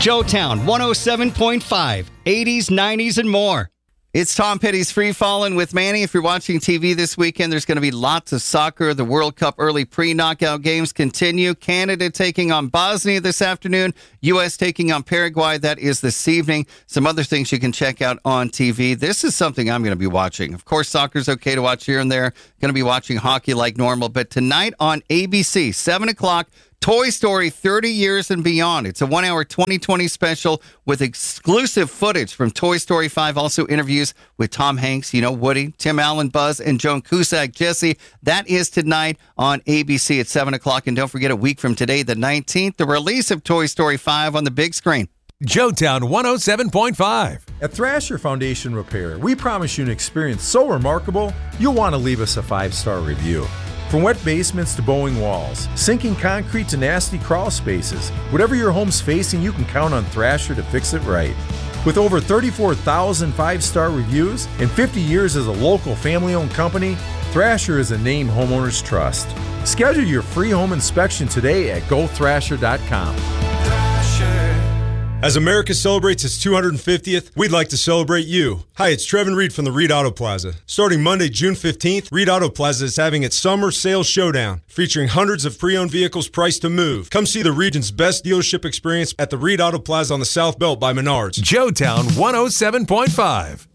Joetown 107.5, 80s, 90s, and more. It's Tom Petty's Free Fallin' with Manny. If you're watching TV this weekend, there's going to be lots of soccer. The World Cup early pre-knockout games continue. Canada taking on Bosnia this afternoon. U.S. taking on Paraguay. That is this evening. Some other things you can check out on TV. This is something I'm going to be watching. Of course, soccer's okay to watch here and there. Going to be watching hockey like normal. But tonight on ABC, 7 o'clock, Toy Story 30 Years and Beyond. It's a 1-hour 2020 special with exclusive footage from Toy Story 5. Also interviews with Tom Hanks, Woody, Tim Allen, Buzz, and Joan Cusack, Jesse. That is tonight on ABC at 7 o'clock. And don't forget, a week from today, the 19th, the release of Toy Story 5 on the big screen. Joetown 107.5. At Thrasher Foundation Repair, we promise you an experience so remarkable, you'll want to leave us a 5-star review. From wet basements to bowing walls, sinking concrete to nasty crawl spaces, whatever your home's facing, you can count on Thrasher to fix it right. With over 34,000 5-star reviews and 50 years as a local family-owned company, Thrasher is a name homeowners trust. Schedule your free home inspection today at gothrasher.com. As America celebrates its 250th, we'd like to celebrate you. Hi, it's Trevin Reed from the Reed Auto Plaza. Starting Monday, June 15th, Reed Auto Plaza is having its Summer Sales Showdown, featuring hundreds of pre-owned vehicles priced to move. Come see the region's best dealership experience at the Reed Auto Plaza on the South Belt by Menards. Joetown 107.5.